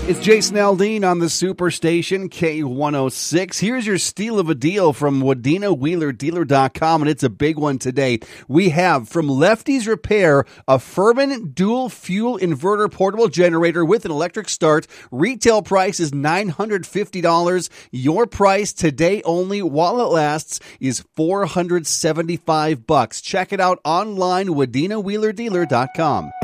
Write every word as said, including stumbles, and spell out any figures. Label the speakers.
Speaker 1: It's Jason Aldean on the Superstation K one oh six. Here's your steal of a deal from Wadena Wheeler Dealer dot com, and it's a big one today. We have from Lefty's Repair a Furman dual fuel inverter portable generator with an electric start. Retail price is nine hundred fifty dollars. Your price today only while it lasts is four hundred seventy-five bucks. Check it out online, Wadena Wheeler Dealer dot com.